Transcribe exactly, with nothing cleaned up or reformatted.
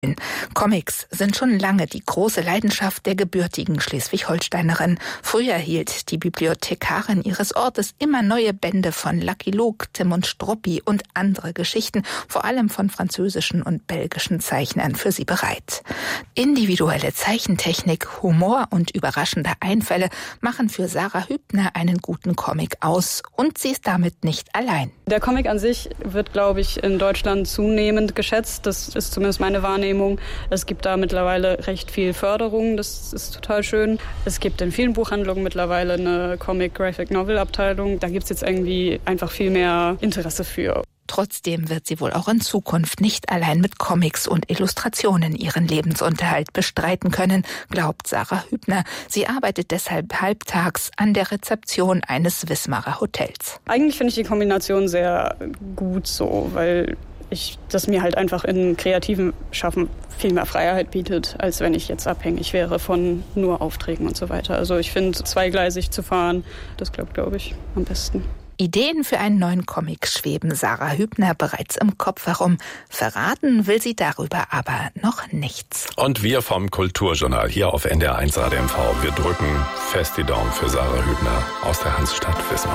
Comics sind schon lange die große Leidenschaft der gebürtigen Schleswig-Holsteinerin. Früher hielt die Bibliothekarin ihres Ortes immer neue Bände von Lucky Luke, Tim und Struppi und andere Geschichten, vor allem von französischen und belgischen Zeichnern, für sie bereit. Individuelle Zeichentechnik, Humor und überraschende Einfälle machen für Sarah Hübner einen guten Comic aus. Und sie ist damit nicht allein. Der Comic an sich wird, glaube ich, in Deutschland zunehmend geschätzt. Das ist zumindest meine Wahrnehmung. Es gibt da mittlerweile recht viel Förderung, das ist total schön. Es gibt in vielen Buchhandlungen mittlerweile eine Comic-Graphic-Novel-Abteilung. Da gibt es jetzt irgendwie einfach viel mehr Interesse für. Trotzdem wird sie wohl auch in Zukunft nicht allein mit Comics und Illustrationen ihren Lebensunterhalt bestreiten können, glaubt Sarah Hübner. Sie arbeitet deshalb halbtags an der Rezeption eines Wismarer Hotels. Eigentlich finde ich die Kombination sehr gut so, weil ich das mir halt einfach in kreativen Schaffen viel mehr Freiheit bietet, als wenn ich jetzt abhängig wäre von nur Aufträgen und so weiter. Also ich finde, zweigleisig zu fahren, das klappt, glaube ich, am besten. Ideen für einen neuen Comic schweben Sarah Hübner bereits im Kopf herum. Verraten will sie darüber aber noch nichts. Und wir vom Kulturjournal hier auf N D R eins A D M V, wir drücken fest die Daumen für Sarah Hübner aus der Hansestadt Wismar.